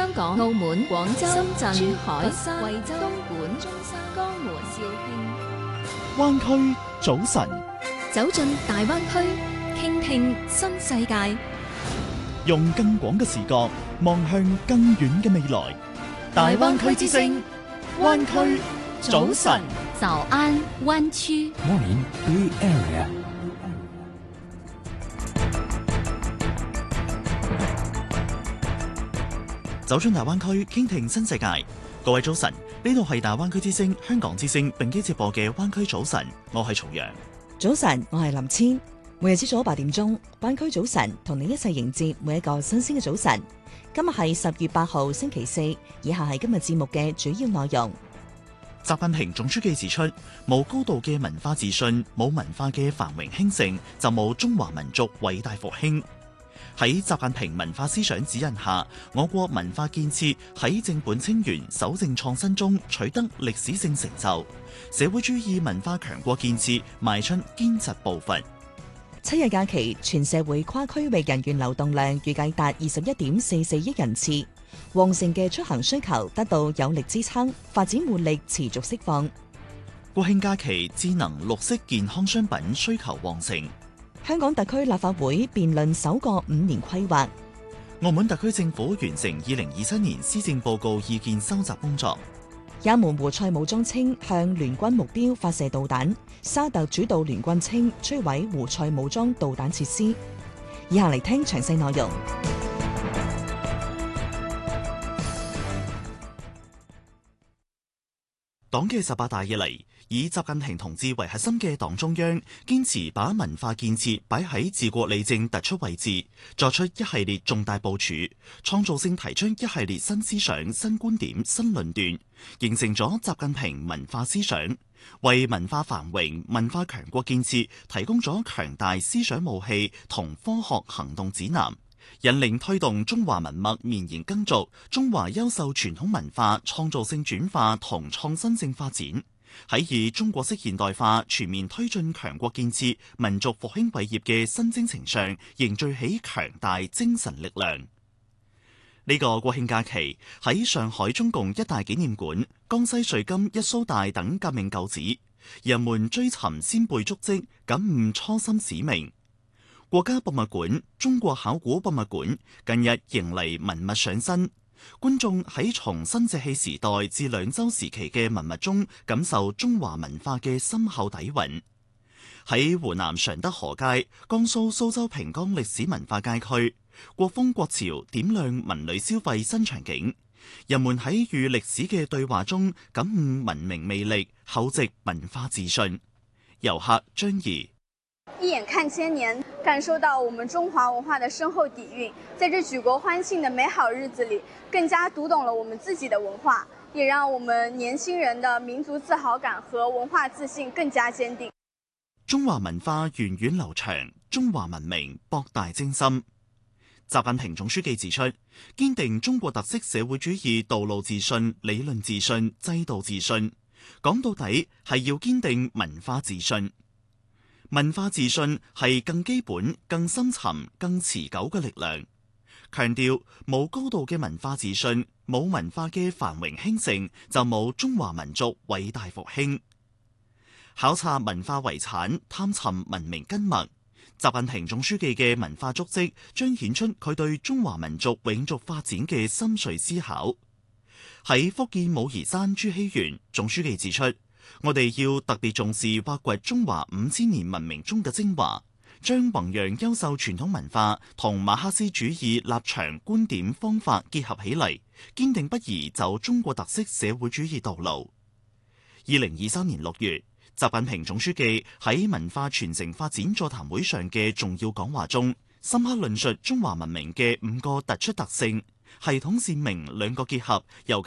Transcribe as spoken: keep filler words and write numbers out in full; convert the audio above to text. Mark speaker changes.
Speaker 1: 香港、澳門、廣州、深圳、珠海、佛山、惠州、東莞、中山、江門、肇慶。
Speaker 2: 灣區早晨，
Speaker 1: 走進大灣區，傾聽新世界，
Speaker 2: 用更廣嘅視角望向更遠嘅未來。大灣區之聲，灣區早晨，
Speaker 1: 早安灣區。
Speaker 3: Morning Bay Area。
Speaker 2: 走進大灣區，傾聽新世界。各位早晨，呢度係大灣區之聲、香港之聲並機接播嘅灣區早晨，我係曹陽。
Speaker 4: 早晨，我係林千。每日朝早八點鐘，灣區早晨同你一齊迎接每一個新鮮嘅早晨。今日係十月八號星期四，以下係今日節目嘅主要內容。
Speaker 2: 習近平總書記指出，冇高度嘅文化自信，冇文化嘅繁榮興盛，就冇中華民族偉大復興。喺習近平文化思想指引下，我國文化建設喺正本清源、守正創新中取得歷史性成就，社會主義文化強國建設邁出堅實步伐。
Speaker 4: 七日假期，全社會跨區域人員流動量預計達二十一點四四億人次，旺盛嘅出行需求得到有力支撐，發展活力持續釋放。
Speaker 2: 國慶假期，智能綠色健康商品需求旺盛。
Speaker 4: 香港特區立法會辯論首個五年規劃。
Speaker 2: 澳門特區政府完成二零二七年施政報告意見收集工作。
Speaker 4: 也門胡塞武裝稱向聯軍目標發射導彈，沙特主導聯軍稱摧毀胡塞武裝導彈設施。以下嚟聽詳細內容。
Speaker 2: 黨嘅十八大以嚟，以習近平同志為核心嘅黨中央，堅持把文化建設擺喺治國理政突出位置，作出一系列重大部署，創造性提出一系列新思想、新觀點、新論斷，形成咗習近平文化思想，為文化繁榮、文化強國建設提供咗強大思想武器同科學行動指南，引領推動中華文脈綿延耕續，中華優秀傳統文化創造性轉化同創新性發展，喺以中國式現代化全面推進強國建設、民族復興偉業嘅新征程上凝聚起強大精神力量。呢個國慶假期喺上海中共一大紀念館、江西瑞金一蘇大等革命舊址，人們追尋先輩足跡，感悟初心使命。國家博物館、中國考古博物館近日迎嚟文物上新，觀眾喺從新石器時代至兩周時期嘅文物中，感受中華文化嘅深厚底蘊。喺湖南常德河街、江蘇蘇州平江歷史文化街區，國風國潮點亮文旅消費新場景，人們喺與歷史嘅對話中感悟文明魅力、厚植文化自信。遊客張怡。
Speaker 5: 一眼看千年，感受到我們中華文化的深厚底蘊，在這舉國歡慶的美好日子裏，更加讀懂了我們自己的文化，也讓我們年輕人的民族自豪感和文化自信更加堅定。
Speaker 2: 中華文化源遠流長，中華文明博大精深。習近平總書記指出，堅定中國特色社會主義道路自信、理論自信、制度自信，講到底係要堅定文化自信。文化自信係更基本、更深沉、更持久嘅力量。強調冇高度嘅文化自信，冇文化嘅繁榮興盛，就冇中華民族偉大復興。考察文化遺產，探尋文明根脈，習近平總書記嘅文化足跡彰顯出佢對中華民族永續發展嘅深邃思考。喺福建武夷山朱熹園，總書記指出，我哋要特別重視挖掘中華五千年文明中嘅精華，將弘揚優秀傳統文化同馬克思主義立場觀點方法結合起嚟，堅定不移走中國特色社會主義道路。二零二三年六月，習近平總書記喺文化傳承發展座談會上嘅重要講話中，深刻論述中華文明嘅五個突出特性，系統闡明兩個結合，尤